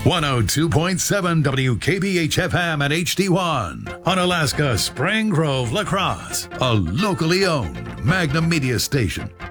102.7 WKBH-FM and HD1 on Alaska Spring Grove, La Crosse, a locally owned Magnum Media station.